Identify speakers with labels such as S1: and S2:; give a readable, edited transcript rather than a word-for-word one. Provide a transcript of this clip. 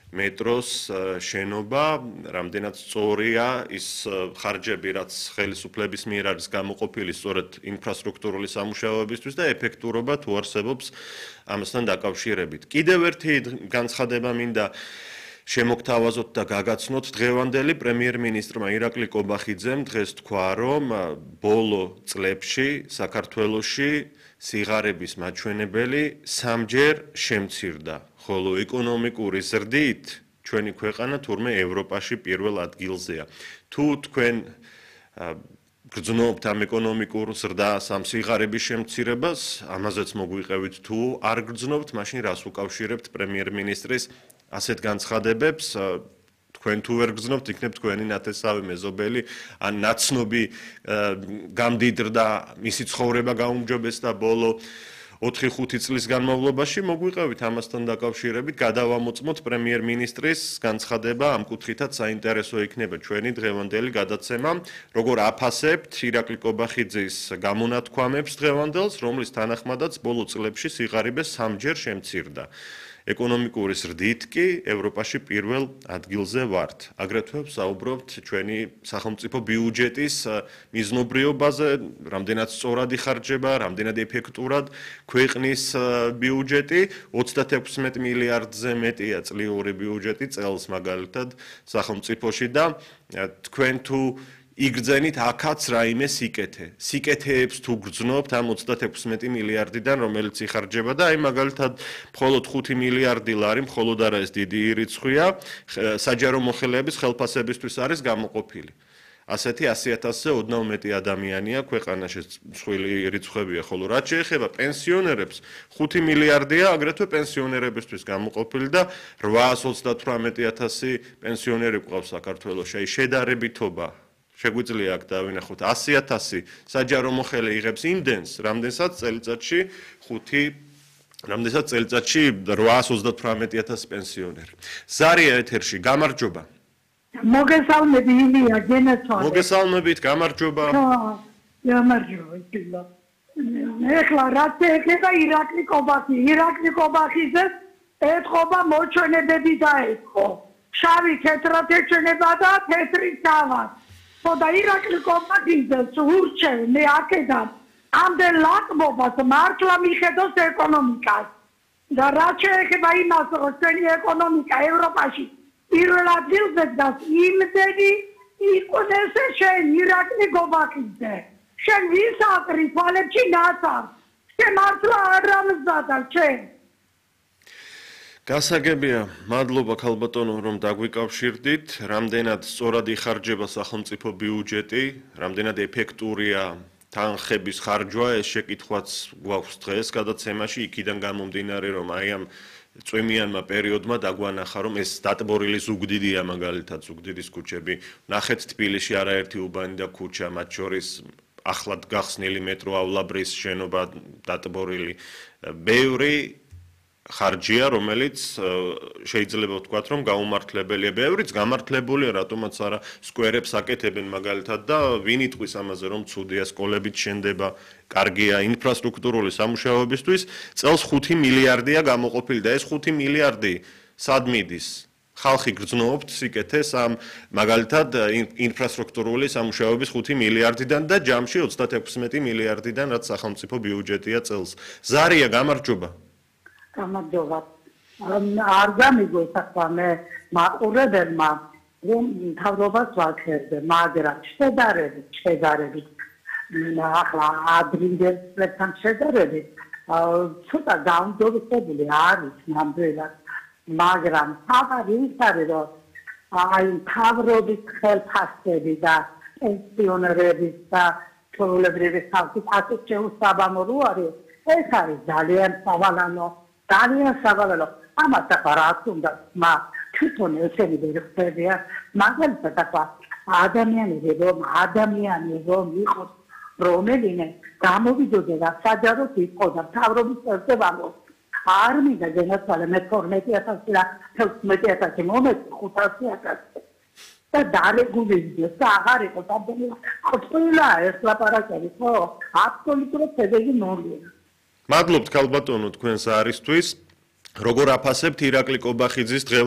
S1: მეტროს შენობა, რამდენად სწორია ის ხარჯები, რაც ხელისუფლების მიერ არის გამოყოფილი სწორედ ინფრასტრუქტურული სამუშაოებისთვის და ეფექტურობა თუ არსებობს ამასთან დაკავშირებით. კიდევ ერთი განცხადება მინდა შემოგთავაზოთ და გაგაცნოთ დღევანდელი პრემიერ-მინისტრმა ირაკლი კობახიძემ დღეს თქვა, რომ ბოლო წლებში საქართველოში სიღარიბის მაჩვენებელი 3-ჯერ შემცირდა, ხოლო ეკონომიკური ზრდით ჩვენი ქვეყანა თურმე ევროპაში პირველ ადგილზეა. თუ თქვენ გრძნობთ ამ ეკონომიკურ ზრდას, ამ სიღარიბის შემცირებას, ამაზეც მოგვიყევით თუ არ გრძნობთ, მაშინ რას უკავშირებთ პრემიერ-მინისტრის ასეთ განცხადებებს? თქვენ თუ ვერ გრძნობთ, იქნებ თქვენი ნათესავი მეზობელი, ან ნაცნობი გამდიდრდა, მისი ცხოვრება გაუმჯობესდა ბოლო 4-5 წლის განმავლობაში, მოგვიყევით ამასთან დაკავშირებით, გადავამოწმოთ პრემიერ-მინისტრის განცხადება, ამ კუთხითაც საინტერესო იქნება ჩვენი დღევანდელი გადაცემა, როგორ აფასებთ ირაკლი კობახიძის გამონათქვამებს დღევანდელს, რომლის თანახმადაც ბოლო წლებში სიღარიბე 3-ჯერ შემცირდა. ეკონომიკური ზრდით კი ევროპაში პირველ ადგილზე ვართ. აგრეთვე ვსაუბრობთ ჩვენი სახელმწიფო ბიუჯეტის მიზნობრიობაზე, რამდენად სწორად იხარჯება, რამდენად ეფექტურად ქვეყნის ბიუჯეტი, 36 მილიარდზე მეტია წლიური ბიუჯეტი წელს მაგალითად სახელმწიფოში და თქვენ თუ იგრძენით აქაც რაიმე სიკეთე. სიკეთეებს თუ გრძნობთ ამ 36 მილიარდიდან, რომელიც იხარჯება და აი მაგალითად მხოლოდ 5 მილიარდი ლარი, მხოლოდ არა ეს დიდი რიცხვია, საჯარო მოხელეების ხელფასებისთვის არის გამოყოფილი. ასეთი 100,000-ზე ოდნავ მეტი ადამიანია ქვეყანაში, მსხვილი რიცხვებია, ხოლო რაც შეეხება პენსიონერებს, 5 მილიარდია აგრეთვე პენსიონერებისთვის გამოყოფილი და 838,000 პენსიონერი გვყავს საქართველოში. აი შედარებითობა შეგვიძლია აქ დავინახოთ 100,000 საჯარო მოხელე იღებს იმდენს, რამდენსაც წელიწადში 838,000 პენსიონერი. ზარია ეთერში, გამარჯობა.
S2: მოგესალმები ილია, გენაცვალე.
S1: მოგესალმებით, გამარჯობა.
S2: გამარჯობა. ეხლა რაც ეხება ირაკლი კობახიძეს ეთყობა მოჩვენებები დაეთყო. შავი თეთრად ეჩვენება და თეთრი თავად. და ირაკლი კობახიძეს ურჩევ მე აქედან ამდენ ლაკმობას მართლა მიხედოს ეკონომიკას და რაც შეეხება იმას, რომ ჩვენი ეკონომიკა ევროპაში პირველ ადგილზე დგას, იმდენი იყოს ესე შენ ირაკლი კობახიძე. შენ ვის აკრი თვალებში ნაცარს? შენ მართლა არ ამზადა შენ.
S1: გასაგებია, მადლობა ქალბატონო, რომ დაგვიკავშირდით, რამდენად სწორად იხარჯება სახელმწიფო ბიუჯეტი, რამდენად ეფექტურია თანხების ხარჯვა, ეს შეკითხვაც გვაქვს დღეს გადაცემაში, იქიდან გამომდინარე, რომ აი ამ წვიმიანმა პერიოდმა დაგვანახა, რომ ეს დატბორილი ზუგდიდია მაგალითად, ზუგდიდის ქუჩები, ნახეთ თბილისში არაერთი უბანი და ქუჩა, მათ შორის ახლად გახსნილი მეტროავლაბრის შენობა დატბორილი, ბევრი ხარჯია, რომელიც შეიძლება ვთქვათ, რომ გაუმართლებელია. ბევრიც გამართლებულია, რატომაც არა სკვერებს აკეთებენ მაგალითად და ვინ იტყვის ამაზე, რომ ცუდია, სკოლებით შენდება, კარგია ინფრასტრუქტურული სამუშაოებისთვის, წელს 5 მილიარდია გამოყოფილი და ეს 5 მილიარდი სად მიდის? ხალხი გრძნობთ სიკეთეს ამ მაგალითად ინფრასტრუქტურული სამუშაოების 5 მილიარდიდან და ჯამში 36 მილიარდიდან, რაც სახელმწიფო ბიუჯეტია წელს. ზარია, გამარჯობა.
S2: გამარჯობა. არ გამიგო საკვა მე მაყურებელმა რომ თავრობას ვაქერდე, მაგრამ შედარებით ახლა ადრინდელთან შედარებით ცოტა გაუმჯობესებული არის ნამდვილად, მაგრამ თავარი ის არის, რომ აი თავრობის ხელფასები და პენსიონერების და ჩვეულებრივი ხალხის ასეთ შეუსაბამო არის, ეს არის ძალიან სავალალო. ამას ახლა რაც უნდა თვითონ ესენი ვერ ხდებიან, მაგალითად ახლა ადამიანი რომ იყოს რომელიმე გამოვიდოდა საჯაროდ იყო და მთავრობის წელზე ვამბობ, არ მინდა გენაცვალე მე 12,000 და 16,000 მომეწ 500,000 და დარეგულირდეს და აღარ იყო ყველა ეს ლაპარაკები, ხო? აბსოლუტურად შედეგი ნულია.
S1: მადლობთ ქალბატონო თქვენს არისთვის. როგორ აფასებთ ირაკლი კობახიძის